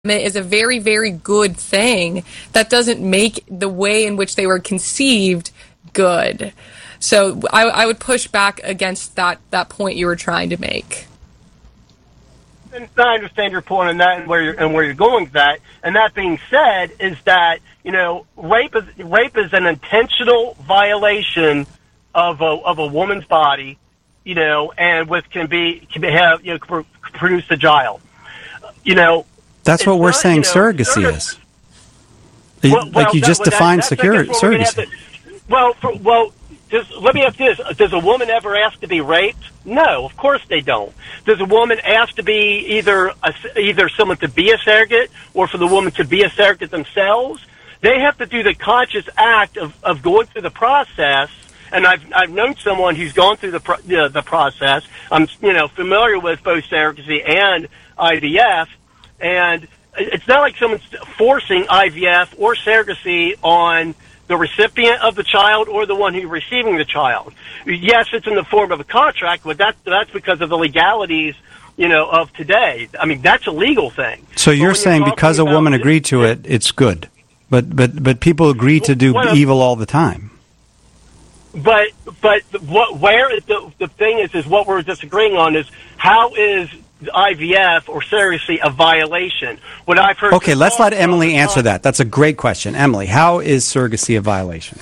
is a very, very good thing. That doesn't make the way in which they were conceived good. So I would push back against that point you were trying to make. And I understand your point on that and where you're going with that. And that being said, is that rape is an intentional violation of a woman's body, and produce a child. That's what we're saying surrogacy is. You just defined surrogacy. Let me ask this. Does a woman ever ask to be raped? No, of course they don't. Does a woman ask to be either someone to be a surrogate or for the woman to be a surrogate themselves? They have to do the conscious act of going through the process. And I've known someone who's gone through the process. I'm familiar with both surrogacy and IVF, and it's not like someone's forcing IVF or surrogacy on the recipient of the child or the one who's receiving the child. Yes, it's in the form of a contract, but that's because of the legalities, of today. I mean, that's a legal thing. So you're saying because a woman agreed to it, it's good, but people agree to do evil all the time. But the thing is what we're disagreeing on is how is IVF or surrogacy a violation? What I've heard. Okay, let's let Emily answer that. That's a great question, Emily. How is surrogacy a violation?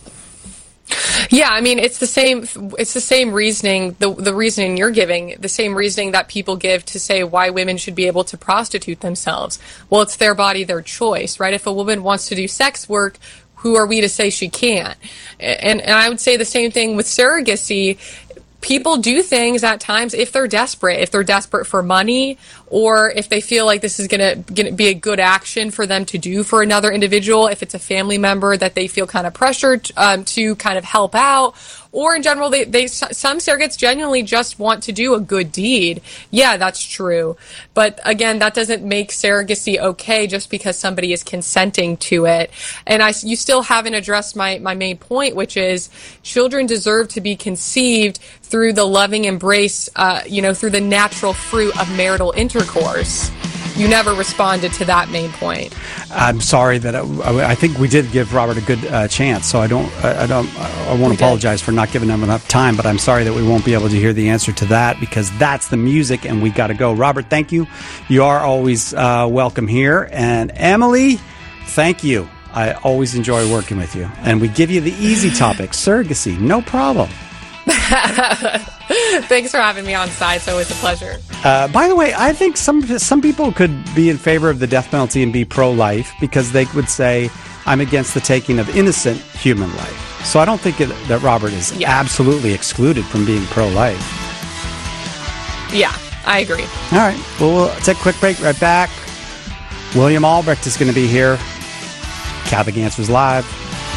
Yeah, I mean, it's the same reasoning, the reasoning you're giving, the same reasoning that people give to say why women should be able to prostitute themselves. Well, it's their body, their choice, right? If a woman wants to do sex work, who are we to say she can't? And I would say the same thing with surrogacy. People do things at times if they're desperate for money, or if they feel like this is going to be a good action for them to do for another individual, if it's a family member that they feel kind of pressured to kind of help out, or in general, some surrogates genuinely just want to do a good deed. Yeah, that's true. But again, that doesn't make surrogacy okay just because somebody is consenting to it. And you still haven't addressed my main point, which is children deserve to be conceived through the loving embrace, through the natural fruit of marital intercourse. You never responded to that main point. I'm sorry that I think we did give Robert a good chance, so I won't apologize for not giving him enough time, but I'm sorry that we won't be able to hear the answer to that because that's the music and we got to go. Robert, thank you. You are always welcome here. And Emily, thank you. I always enjoy working with you. And we give you the easy topic, surrogacy, no problem. Thanks for having me on side. It's always a pleasure. By the way, I think some people could be in favor of the death penalty and be pro-life because they would say, I'm against the taking of innocent human life. So I don't think that Robert is absolutely excluded from being pro-life. Yeah, I agree. All right. Well, we'll take a quick break. Right back. William Albrecht is going to be here. Catholic Answers Live.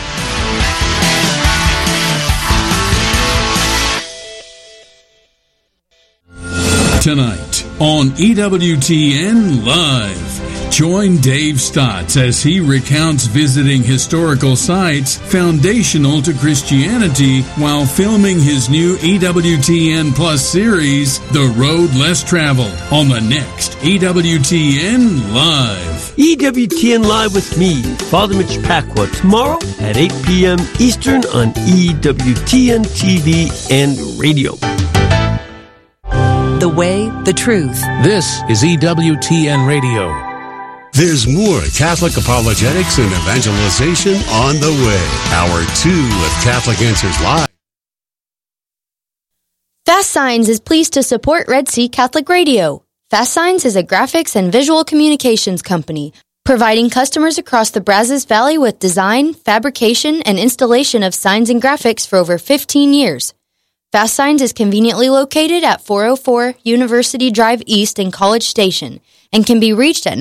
Tonight on EWTN Live, join Dave Stotts as he recounts visiting historical sites foundational to Christianity while filming his new EWTN Plus series, The Road Less Traveled, on the next EWTN Live. EWTN Live with me, Father Mitch Pacwa, tomorrow at 8 p.m. Eastern on EWTN TV and radio. The way, the truth. This is EWTN Radio. There's more Catholic apologetics and evangelization on the way. Hour 2 of Catholic Answers Live. Fast Signs is pleased to support Red Sea Catholic Radio. Fast Signs is a graphics and visual communications company, providing customers across the Brazos Valley with design, fabrication, and installation of signs and graphics for over 15 years. Fast Signs is conveniently located at 404 University Drive East in College Station and can be reached at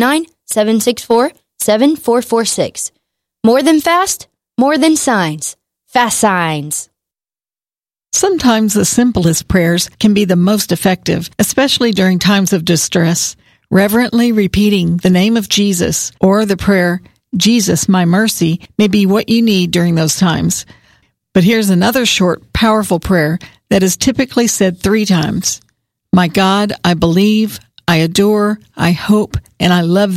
979-764-7446. More than fast, more than signs. Fast Signs. Sometimes the simplest prayers can be the most effective, especially during times of distress. Reverently repeating the name of Jesus or the prayer, Jesus, my mercy, may be what you need during those times. But here's another short, powerful prayer that is typically said 3 times. My God, I believe, I adore, I hope and I love